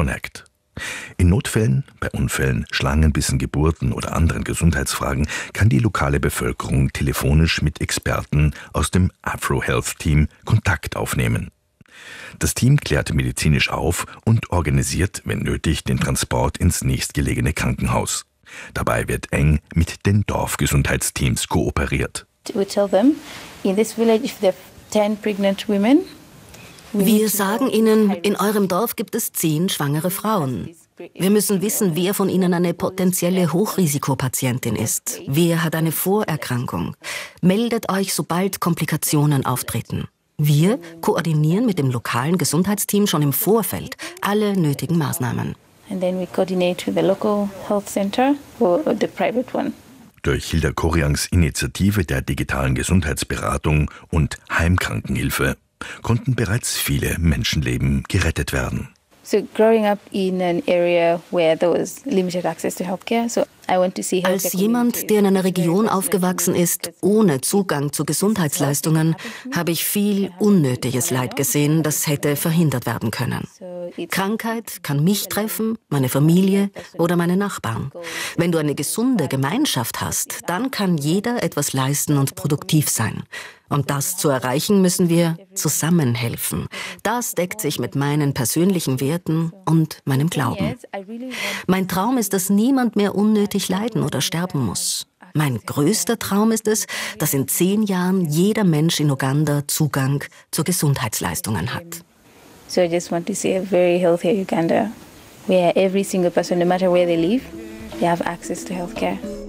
Connect. In Notfällen, bei Unfällen, Schlangenbissen, Geburten oder anderen Gesundheitsfragen kann die lokale Bevölkerung telefonisch mit Experten aus dem Afro-Health-Team Kontakt aufnehmen. Das Team klärt medizinisch auf und organisiert, wenn nötig, den Transport ins nächstgelegene Krankenhaus. Dabei wird eng mit den Dorfgesundheitsteams kooperiert. We tell them, in this village, if there are 10 pregnant women, wir sagen ihnen, in eurem Dorf gibt es 10 schwangere Frauen. Wir müssen wissen, wer von ihnen eine potenzielle Hochrisikopatientin ist. Wer hat eine Vorerkrankung? Meldet euch, sobald Komplikationen auftreten. Wir koordinieren mit dem lokalen Gesundheitsteam schon im Vorfeld alle nötigen Maßnahmen. and then we coordinate with the local health center or the private one. Durch Hilda Koriangs Initiative der digitalen Gesundheitsberatung und Heimkrankenhilfe konnten bereits viele Menschenleben gerettet werden. So growing up in an area where there was limited access to healthcare, so I want to see healthcare. Als jemand, der in einer Region aufgewachsen ist, ohne Zugang zu Gesundheitsleistungen, habe ich viel unnötiges Leid gesehen, das hätte verhindert werden können. Krankheit kann mich treffen, meine Familie oder meine Nachbarn. Wenn du eine gesunde Gemeinschaft hast, dann kann jeder etwas leisten und produktiv sein. Und das zu erreichen, müssen wir zusammenhelfen. Das deckt sich mit meinen persönlichen Werten und meinem Glauben. Mein Traum ist, dass niemand mehr unnötig leiden oder sterben muss. Mein größter Traum ist es, dass in 10 Jahren jeder Mensch in Uganda Zugang zu Gesundheitsleistungen hat. So I just want to see a very healthy Uganda, where every single person, no matter where they live, they have access to healthcare.